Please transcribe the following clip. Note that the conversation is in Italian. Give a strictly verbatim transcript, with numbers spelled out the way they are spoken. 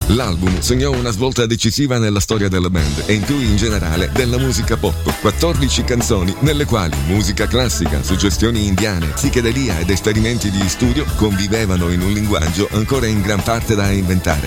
L'album segnò una svolta decisiva nella storia della band e in più in generale della musica pop. quattordici canzoni nelle quali musica classica, suggestioni indiane, psichedelia ed esperimenti di studio convivevano in un linguaggio ancora in gran parte da inventare.